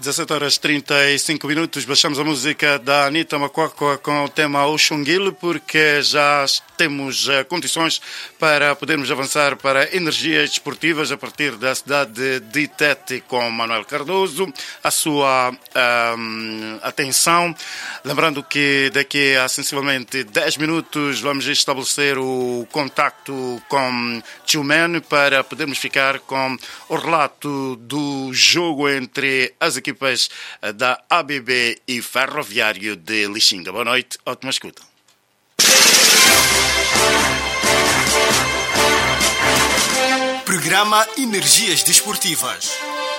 17 horas 35 minutos, baixamos a música da Anitta Macuacua com o tema Oxunguil, porque já temos condições para podermos avançar para energias desportivas a partir da cidade de Tete com Manuel Cardoso. A sua atenção, lembrando que daqui a sensivelmente 10 minutos vamos estabelecer o contacto com Tchumen para podermos ficar com o relato do jogo entre as equipas da ABB e Ferroviário de Lixinga. Boa noite, ótima escuta. Programa Energias Desportivas.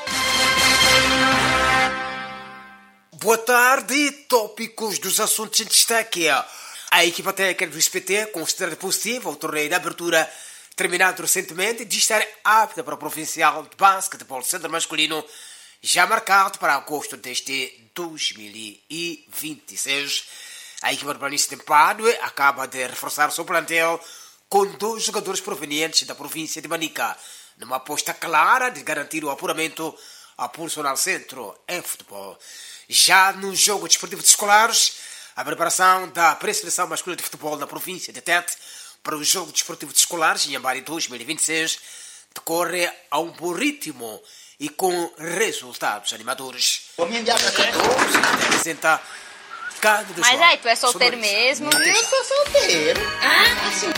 Boa tarde, tópicos dos assuntos em destaque. A equipa técnica do SPT considera positivo o torneio de abertura terminado recentemente de estar apta para o provincial de basquetebol centro masculino, já marcado para agosto deste 2026. A equipa do Planície de Padue acaba de reforçar o seu plantel com 2 jogadores provenientes da província de Manica, numa aposta clara de garantir o apuramento ao Pulsional Centro em futebol. Já no jogo desportivo de escolares, a preparação da pré-seleção masculina de futebol na província de Tete para o jogo desportivo de escolares em Ambari 2026 decorre a um bom ritmo e com resultados animadores. Apresenta Cândido João. Mas aí, tu é solteiro mesmo? Eu sou solteiro. Ah, sim.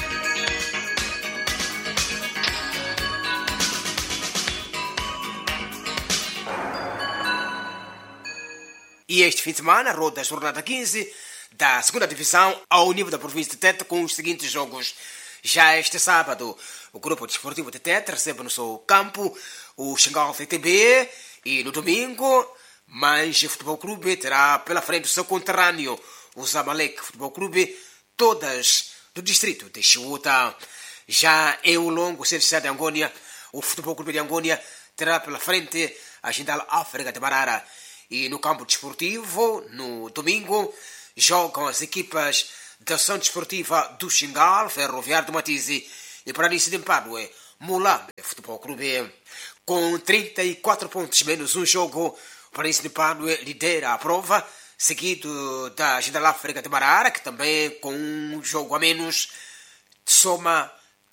E este fim de semana roda a jornada 15 da segunda divisão ao nível da província de Tete com os seguintes jogos. Já este sábado, o grupo desportivo de Tete recebe no seu campo o Xingal TTB e no domingo, Manje Futebol Clube terá pela frente o seu conterrâneo, o Zamalek Futebol Clube, todas do distrito de Chiuta. Já em o longo CDC de Angônia, o Futebol Clube de Angônia terá pela frente a Gindal África de Marara. E no campo desportivo, no domingo, jogam as equipas da ação desportiva do Xingal, Ferroviário do Matize e Planície de Padue, Mulambe Futebol Clube. Com 34 pontos menos um jogo, o Planície de Padue lidera a prova, seguido da Gindal África de Marara, que também com um jogo a menos soma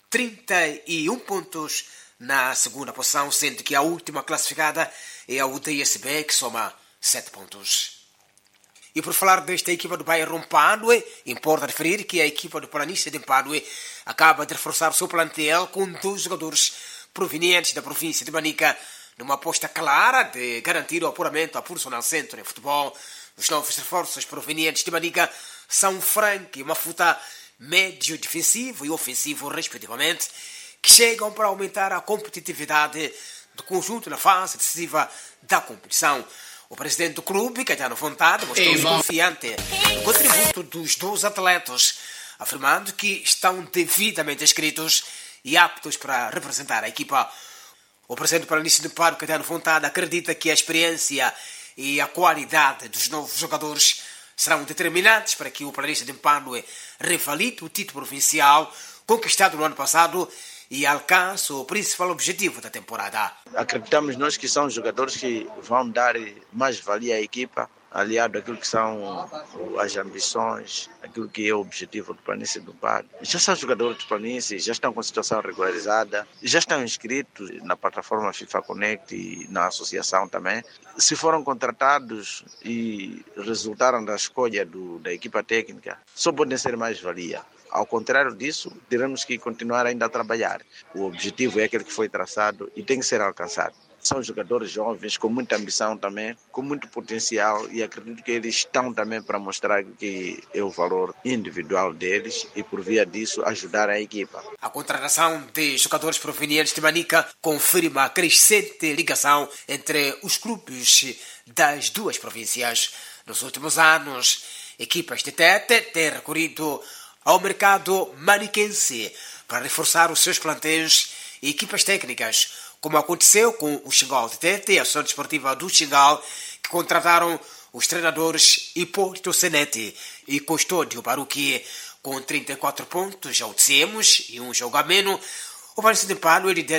31 pontos na segunda posição, sendo que a última classificada é a UDSB, que soma 7 pontos. E por falar desta equipa do bairro Padue, importa referir que a equipa do Planície de Padue acaba de reforçar o seu plantel com 2 jogadores provenientes da província de Manica, numa aposta clara de garantir o apuramento ao Pulsional Centro em futebol. Os novos reforços provenientes de Manica são Frank e Mafuta, médio defensivo e ofensivo, respectivamente, que chegam para aumentar a competitividade do conjunto na fase decisiva da competição. O presidente do clube, Caetano Vontade, mostrou-se confiante no contributo dos 2 atletas, afirmando que estão devidamente inscritos e aptos para representar a equipa. O presidente do Planície de Padue, Caetano Vontade, acredita que a experiência e a qualidade dos novos jogadores serão determinantes para que o Planície de Padue revalide o título provincial conquistado no ano passado e alcança o principal objetivo da temporada. Acreditamos nós que são jogadores que vão dar mais valia à equipa, aliado àquilo que são as ambições, aquilo que é o objetivo do Planície do Padue. Já são jogadores do Planície, já estão com situação regularizada, já estão inscritos na plataforma FIFA Connect e na associação também. Se foram contratados e resultaram da escolha da equipa técnica, só podem ser mais valia. Ao contrário disso, teremos que continuar ainda a trabalhar. O objetivo é aquele que foi traçado e tem que ser alcançado. São jogadores jovens, com muita ambição também, com muito potencial, e acredito que eles estão também para mostrar que é o valor individual deles e, por via disso, ajudar a equipa. A contratação de jogadores provenientes de Manica confirma a crescente ligação entre os clubes das 2 províncias. Nos últimos anos, equipas de Tete têm recorrido ao mercado maniquense para reforçar os seus plantéis e equipas técnicas, como aconteceu com o Xingal de Tete e a Associação Desportiva do Xingal, que contrataram os treinadores Hipólito Senete e Custódio Baruqui. Com 34 pontos, já o dissemos, e um jogo a menos, o Planície de Padue lidera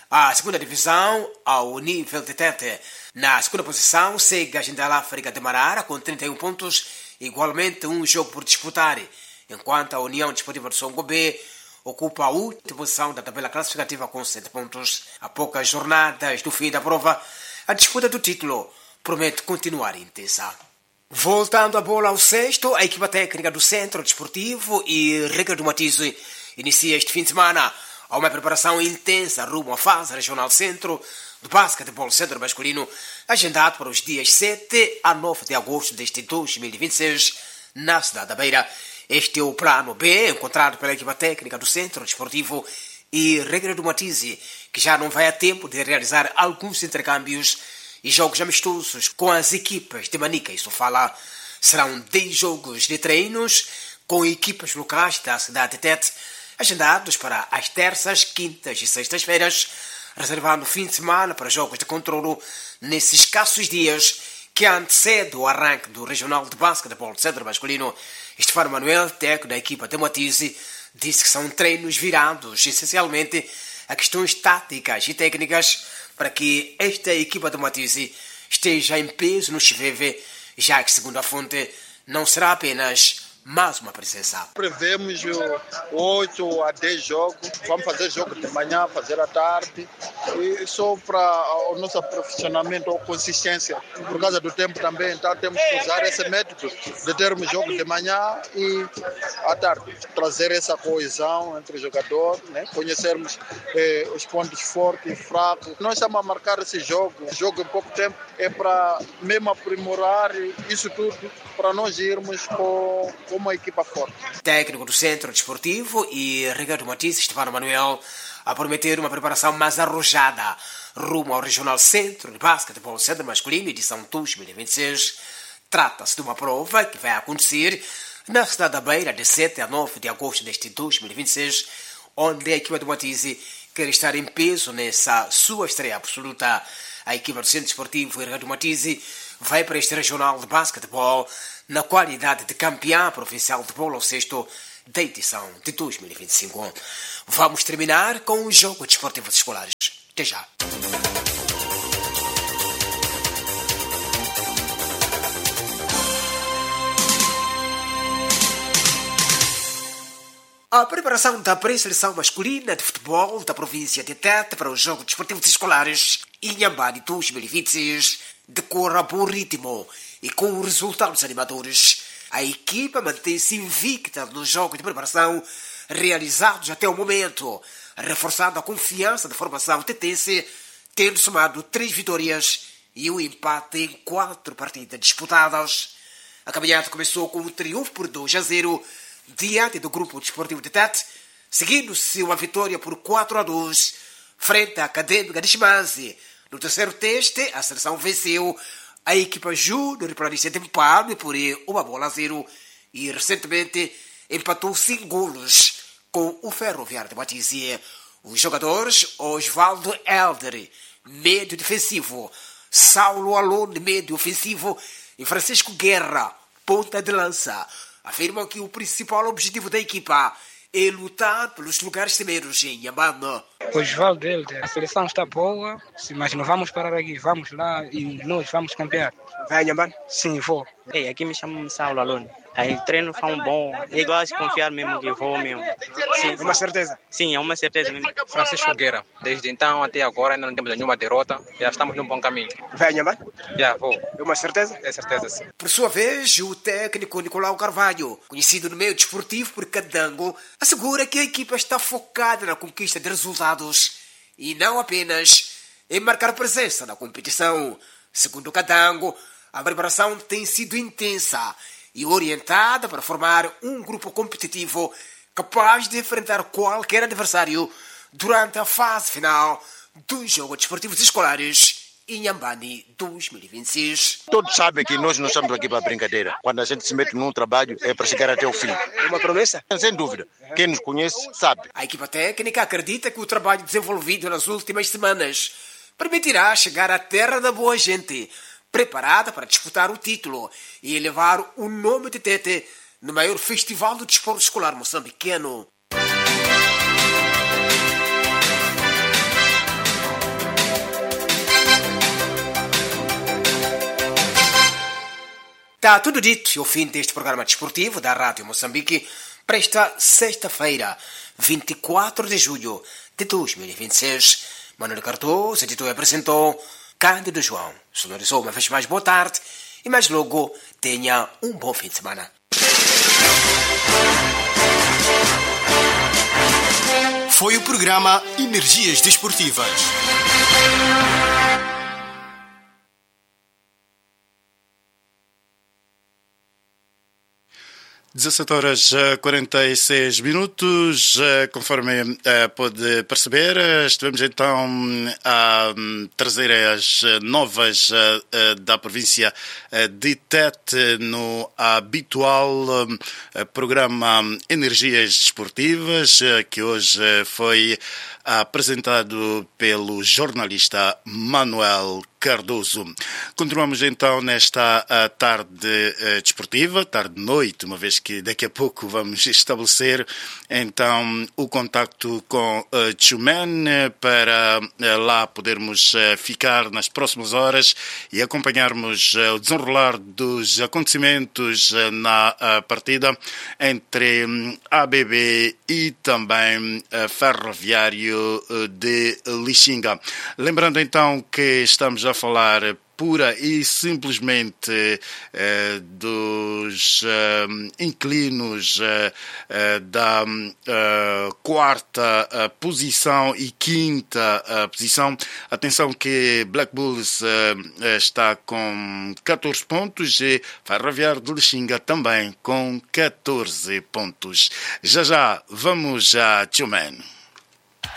a segunda divisão ao nível de Tete. Na segunda posição segue a Jindal África de Marara com 31 pontos, igualmente um jogo por disputar, enquanto a União Desportiva de Songobé ocupa a última posição da tabela classificativa com 7 pontos. A poucas jornadas do fim da prova, a disputa do título promete continuar intensa. Voltando a bola ao sexto, a equipa técnica do Centro Desportivo e Regra do Matize inicia este fim de semana uma preparação intensa rumo à fase regional centro do basquetebol centro masculino, agendado para os dias 7 a 9 de agosto deste 2026, na cidade da Beira. Este é o plano B, encontrado pela equipa técnica do Centro Desportivo e Regra do Matize, que já não vai a tempo de realizar alguns intercâmbios e jogos amistosos com as equipas de Manica e Sofala. Serão 10 jogos de treinos com equipas locais da cidade de Tete, agendados para as terças, quintas e sextas-feiras, reservando o fim de semana para jogos de controlo nesses escassos dias que antecede o arranque do Regional de Basquetebol do Centro Masculino. Estefano Manuel, técnico da equipa de Matize, disse que são treinos virados essencialmente a questões táticas e técnicas para que esta equipa de Matize esteja em peso no Chiveve, já que, segundo a fonte, não será apenas mais uma presença. Prevemos 8 a 10 jogos. Vamos fazer jogo de manhã, fazer à tarde. E só para o nosso aperfeiçoamento ou consistência. Por causa do tempo também, então temos que usar esse método de termos jogos de manhã e à tarde. Trazer essa coesão entre os jogadores, né? Conhecermos os pontos fortes e fracos. Nós estamos a marcar esse jogo em pouco tempo, é para mesmo aprimorar isso tudo, para nós irmos com uma equipa forte. Técnico do Centro Desportivo e Regra do Matize, Estefano Manuel, a prometer uma preparação mais arrojada rumo ao Regional Centro de Basquetebol Centro Masculino, edição 2026. Trata-se de uma prova que vai acontecer na cidade da Beira de 7 a 9 de agosto deste 2026, onde a equipa do Matize quer estar em peso nessa sua estreia absoluta. A equipa do Centro Desportivo e Regra do Matize vai para este Regional de Basquetebol na qualidade de campeã provincial de bola ao cesto da edição de 2025. Vamos terminar com o jogo desportivo escolares. Até já. A preparação da pré-seleção masculina de futebol da província de Tete para o jogo desportivo escolares Inhambane 2026 decorre a bom ritmo e com resultados animadores. A equipa mantém-se invicta nos jogos de preparação realizados até o momento, reforçando a confiança da formação tetense, tendo somado 3 vitórias e um empate em 4 partidas disputadas. A caminhada começou com um triunfo por 2 a 0 diante do Grupo Desportivo de Tete, seguindo-se uma vitória por 4 a 2 frente à Académica de Chimanzi. No terceiro teste, a seleção venceu a equipa júnior planície de Mpame por 1-0 e recentemente empatou 5 golos com o Ferroviário de Matize. Os jogadores Osvaldo Helder, médio defensivo, Saulo Alone, médio ofensivo, e Francisco Guerra, ponta de lança, afirmam que o principal objetivo da equipa é lutar pelos lugares primeiros em Inhambane. Osvaldo Helder, a seleção está boa, mas não vamos parar aqui, vamos lá e nós vamos campear. Vai a Inhambane? Sim, vou. Ei, aqui me chamam Saulo Alone. Aí treino foi bom. Eu gosto de confiar mesmo que vou mesmo. Sim, É uma certeza? Sim, é uma certeza mesmo. Francisco Guerra. Desde então até agora ainda não temos nenhuma derrota. Já estamos num bom caminho. Vai a Inhambane? Já vou. É uma certeza? É certeza, sim. Por sua vez, o técnico Nicolau Carvalho, conhecido no meio desportivo por Cadango, assegura que a equipa está focada na conquista de resultados e não apenas em marcar presença na competição. Segundo Cadango, a preparação tem sido intensa e orientada para formar um grupo competitivo capaz de enfrentar qualquer adversário durante a fase final dos Jogos Desportivos Escolares Inhambane 2026. Todos sabem que nós não estamos aqui para brincadeira. Quando a gente se mete num trabalho é para chegar até o fim. É uma promessa? Sem dúvida. Quem nos conhece sabe. A equipa técnica acredita que o trabalho desenvolvido nas últimas semanas permitirá chegar à terra da boa gente, preparada para disputar o título e elevar o nome de Tete no maior festival do desporto escolar moçambicano. Está tudo dito e o fim deste programa desportivo da Rádio Moçambique para esta sexta-feira, 24 de julho de 2026. Manuel Cardoso editou e apresentou Cândido João. Sonorizou uma vez mais boa tarde e mais logo tenha um bom fim de semana. Foi o programa Energias Desportivas. 17h46, conforme pode perceber, estivemos então a trazer as novas da província de Tete no habitual programa Energias Desportivas, que hoje foi apresentado pelo jornalista Manuel Cardoso. Continuamos então nesta tarde desportiva, tarde-noite, uma vez que daqui a pouco vamos estabelecer então o contacto com Tchumen para lá podermos ficar nas próximas horas e acompanharmos o desenrolar dos acontecimentos na partida entre ABB e também Ferroviário de Lixinga. Lembrando então que estamos a falar pura e simplesmente dos inquilinos da quarta posição e quinta posição. Atenção que Black Bulls está com 14 pontos e Ferroviário de Lixinga também com 14 pontos. Já vamos a Tchumen.